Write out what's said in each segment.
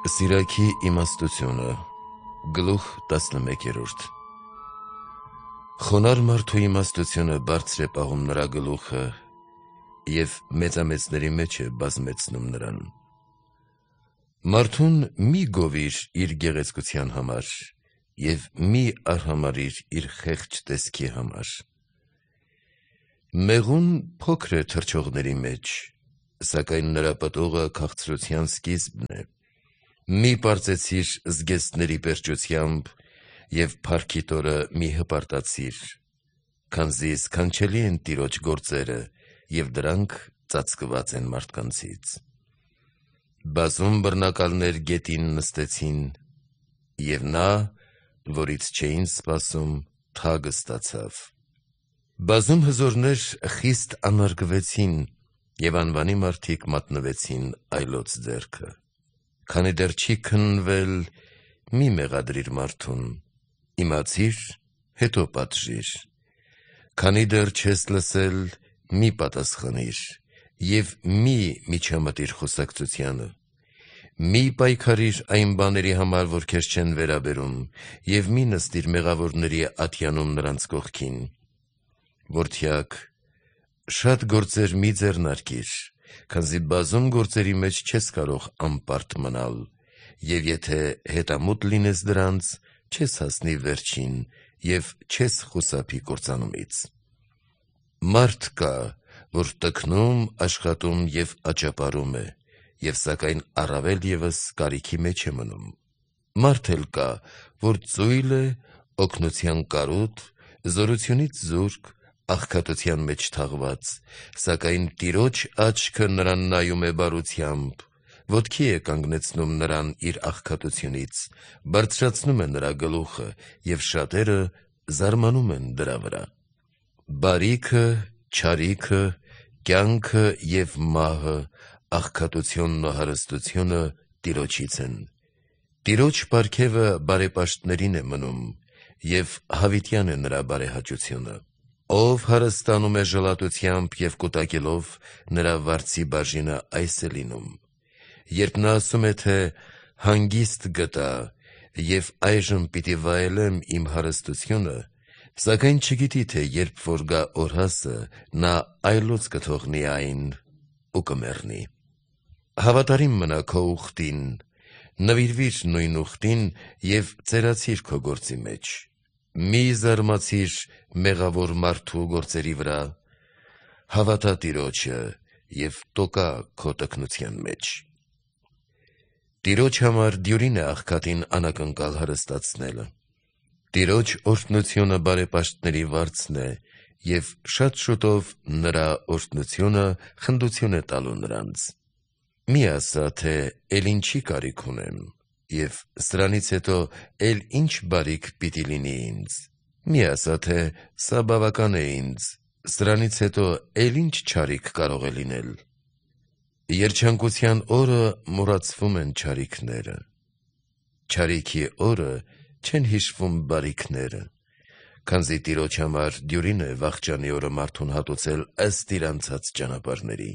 Սիրակի իմաստությունը Գլուխ 11 Խոնար մարդու իմաստությունը բարձր է պահում նրա գլուխը և մեծամեծների մեջ է բազմեցնում նրան։ Մարդուն մի գովիր իր գեղեցկության համար և մի արհամարհիր իր խեղճ տեսքի համար։ Մեղուն փոքր է թռչողների մեջ, սակայն նրա պտուղը քաղցրության սկիզբն է։ Մի պարծեցիր զգեստների պերճությամբ և փառքիդ օրը մի հպարտացիր, քանզի սքանչելի են Տիրոջ գործերը և դրանք ծածկված են մարդկանցից։ Բազում բռնակալներ գետին նստեցին, և նա, որից չէին սպասում, թագ ստացավ։ Բազում հզորներ խիստ անարգվեցին, և անվանի մարդիկ մատնվեցին այլոց ձեռքը։ Քանի դեռ չի քննվել, մի մեղադրիր մարդուն, իմացիր, հետո պատժիր։ Քանի դեռ չես լսել, մի պատասխանիր և մի միջամտիր խոսակցությանը։ Մի պայքարիր այն բաների համար, որ քեզ չեն վերաբերում, և մի նստիր մեղավորների ատյանում նրանց կողքին։ Որդյակ, շատ գործեր մի ձեռնարկիր, քանզի բազում գործերի մեջ չես կարող անպարտ մնալ, և եթե հետամուտ լինես դրանց, չես հասնի վերջին և չես խուսափի կործանումից։ Մարդ կա, որ տքնում, աշխատում և աճապարում է, և սակայն առավել ևս կարիքի մեջ է մնում։ Մարդ էլ կա, որ ծույլ է, օգնության կարոտ, զորությունից զուրկ, աղքատության մեջ թաղված, սակայն Տիրոջ աչքը նրան նայում է բարությամբ, ոտքի է կանգնեցնում նրան իր աղքատությունից, բարձրացնում է նրա գլուխը, և շատերը զարմանում են դրա վրա։ Բարիքը, չարիքը, կյանքը և մահը, աղքատությունն ու հարստությունը Տիրոջից են։ Տիրոջ պարգևը բարեպաշտներին է մնում, և հավիտյան է նրա բարեհաճությունը։ Ով հարստանում է ժլատությամբ և կուտակելով, նրա վարձի բաժինը այս է լինում։ Երբ նա ասում է, թե հանգիստ գտա, և այժմ պիտի վայելեմ իմ հարստությունը, սակայն չգիտի, թե երբ որ գա օրհասը, նա այլոց կթողնի այն ու կմեռնի։ Հավատարիմ մնա քո ուխտին, նվիրվիր նույն ուխտին և ծերացիր քո գործի մեջ։ Մի զարմացիր մեղավոր մարդու գործերի վրա, հավատա Տիրոջը և տոկա քո տքնության մեջ։ Տիրոջ համար դյուրին է աղքատին անակնկալ հարստացնելը։ Տիրոջ օրհնությունը բարեպաշտների վարձն է, և շատ շուտով նրա օրհնությունը խնդություն է տալու նրանց։ Մի ասա, թե «Էլ ինչի կարիք ունեմ» և «Սրանից հետո էլ ինչ բարիք պիտի լինի ինձ»։ Մի ասա, թե «Սա բավական է ինձ», «Սրանից հետո էլ ինչ չարիք կարող է լինել»։ Երջանկության օրը մոռացվում են չարիքները, չարիքի օրը չեն հիշվում բարիքները, քանզի Տիրոջ համար դյուրին է վախճանի օրը մարդուն հատուցել ըստ իր անցած ճանապարհների։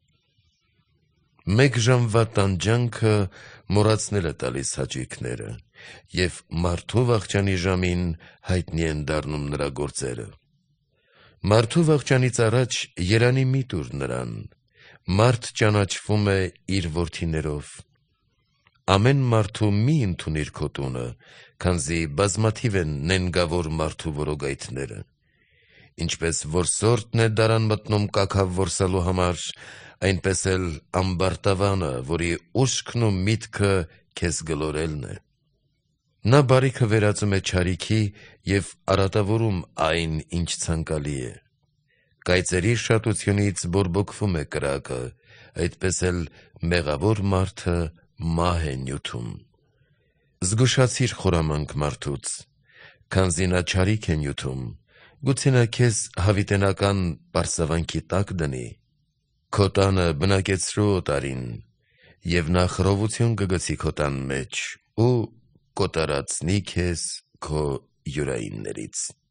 Մեկ ժամվա տանջանքը մոռացնել է տալիս հաճույքները, և մարդու վախճանի ժամին հայտնի են դառնում նրա գործերը։ Մարդու վախճանից առաջ երանի մի տուր նրան, մարդ ճանաչվում է իր որդիներով։ Ամեն մարդու մի ընդունիր քո տունը, քանզի բազմաթիվ են նենգավոր մարդու որոգայթները։ Ինչպես որսորդն է դարան մտնում կաքավ որսալու համար, այնպես էլ ամբարտավանը, որի ուշքն ու միտքը քեզ գլորելն է։ Նա բարիքը վերածում է չարիքի և արատավորում այն, ինչ ցանկալի է։ Կայծերի շատությունից բորբոքվում է կրակը, այդպես էլ մեղավոր մարդը մահ է նյութում։ Զգուշացիր խորամանկ մարդուց, քանզի նա չարիք է նյութում, գուցե նա քեզ հավիտենական պարսավանքի տակ դնի։ Քո տանը բնակեցրու օտարին, և նա խռովություն կգցի քո տան մեջ ու կոտորածնի քեզ քո յուրայիններից։